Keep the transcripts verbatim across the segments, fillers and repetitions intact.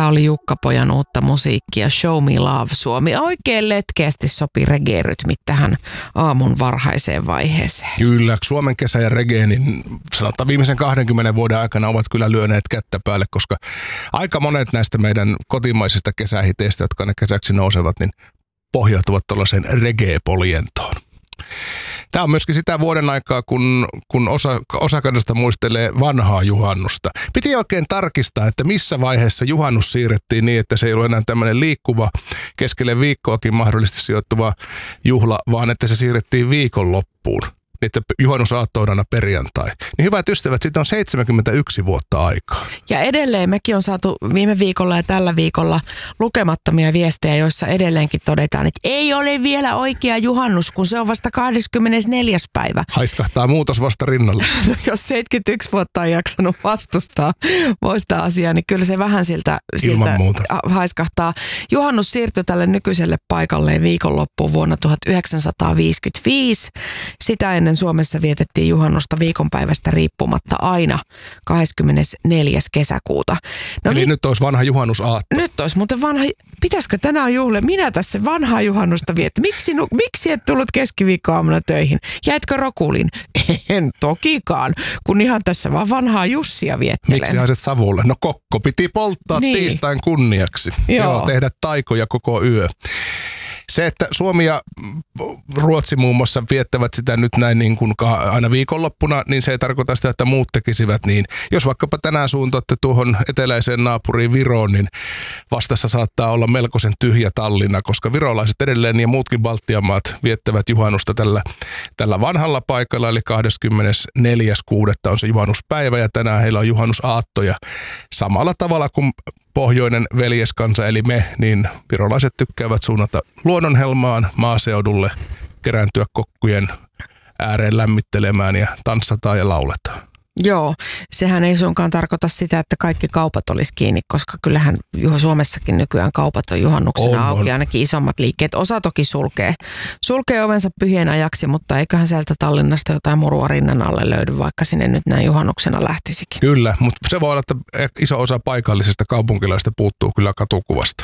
oli Jukka-pojan uutta musiikkia, Show Me Love Suomi. Oikein letkeästi sopi reggae-rytmit tähän aamun varhaiseen vaiheeseen. Kyllä, Suomen kesä ja reggae, niin sanotaan viimeisen kahdenkymmenen vuoden aikana ovat kyllä lyöneet kättä päälle, koska aika monet näistä meidän kotimaisista kesähiteistä, jotka ne kesäksi nousevat, niin pohjautuvat tuollaiseen reggae-poljentoon. Tämä on myöskin sitä vuoden aikaa, kun, kun osa, osa kansasta muistelee vanhaa juhannusta. Piti oikein tarkistaa, että missä vaiheessa juhannus siirrettiin niin, että se ei ole enää tämmöinen liikkuva, keskelle viikkoakin mahdollisesti sijoittuva juhla, vaan että se siirrettiin viikonloppuun. Niin, että juhannusaatto on aina perjantai. Niin hyvät ystävät, siitä on seitsemänkymmentäyksi vuotta aikaa. Ja edelleen mekin on saatu viime viikolla ja tällä viikolla lukemattomia viestejä, joissa edelleenkin todetaan, että ei ole vielä oikea juhannus, kun se on vasta kahdeskymmenesneljäs päivä. Haiskahtaa muutos vasta rinnalle. No, jos seitsemänkymmentäyksi vuotta on jaksanut vastustaa muista asiaa, niin kyllä se vähän siltä, siltä haiskahtaa. Juhannus siirtyi tälle nykyiselle paikalleen viikonloppuun vuonna tuhatyhdeksänsataaviisikymmentäviisi. Sitä ennen Suomessa vietettiin juhannusta viikonpäivästä riippumatta aina kahdeskymmenesneljäs kesäkuuta. No Eli mi- nyt olisi vanha juhannusaatto. Nyt olisi muuten vanha, pitäisikö tänään juhlia? Minä tässä vanhaa juhannusta vietin. Miksi, miksi et tullut keskiviikkoaamuna töihin? Jäitkö rokuliin? En tokikaan, kun ihan tässä vaan vanhaa Jussia viettelen. Miksi haiset savulle? No kokko piti polttaa niin. tiistain kunniaksi. Joo. Joo, tehdä taikoja koko yö. Se, että Suomi ja Ruotsi muun muassa viettävät sitä nyt näin niin kuin aina viikonloppuna, niin se ei tarkoita sitä, että muut tekisivät niin. Jos vaikkapa tänään suuntaatte tuohon eteläiseen naapuriin Viroon, niin vastassa saattaa olla melkoisen tyhjä Tallinna, koska virolaiset edelleen ja muutkin Baltian maat viettävät juhannusta tällä, tällä vanhalla paikalla, eli kahdeskymmenesneljäs kuudetta on se juhannuspäivä, ja tänään heillä on juhannusaatto, ja samalla tavalla kuin pohjoinen veljeskansa eli me, niin virolaiset tykkäävät suunnata luonnonhelmaan maaseudulle, kerääntyä kokkujen ääreen lämmittelemään ja tanssataan ja lauletaan. Joo, sehän ei suinkaan tarkoita sitä, että kaikki kaupat olisi kiinni, koska kyllähän Suomessakin nykyään kaupat on juhannuksena on, auki, on. Ainakin isommat liikkeet. Osa toki sulkee, sulkee ovensa pyhien ajaksi, mutta eiköhän sieltä Tallinnasta jotain murua rinnan alle löydy, vaikka sinne nyt näin juhannuksena lähtisikin. Kyllä, mutta se voi olla, että iso osa paikallisesta kaupunkilaista puuttuu kyllä katukuvasta.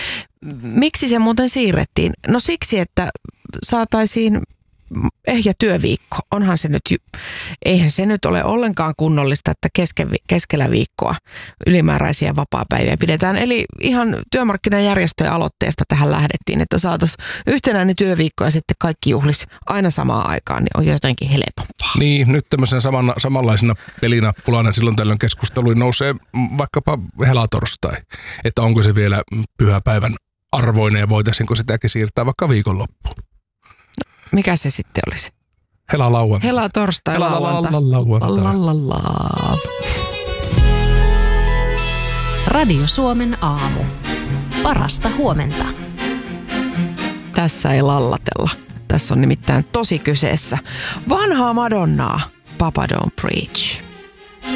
Miksi se muuten siirrettiin? No siksi, että saataisiin ehjä työviikko. Onhan se nyt, eihän se nyt ole ollenkaan kunnollista, että keske, keskellä viikkoa ylimääräisiä vapaapäiviä pidetään. Eli ihan työmarkkinajärjestöjen aloitteesta tähän lähdettiin, että saataisiin yhtenäinen työviikko ja sitten kaikki juhlis aina samaan aikaan, niin on jotenkin helpompaa. Niin, nyt tämmöisen saman, samanlaisena pelinappulana silloin tällöin keskusteluun nousee vaikkapa helatorstai, että onko se vielä pyhäpäivän arvoinen ja voitaisiinko sitäkin siirtää vaikka viikonloppuun. Mikä se sitten olisi? Hela lauantai. Hela torstai lauantai. lauantai. Radio Suomen aamu. Parasta huomenta. Tässä ei lallatella. Tässä on nimittäin tosi kyseessä. Vanhaa Madonnaa. Papa Don't Preach.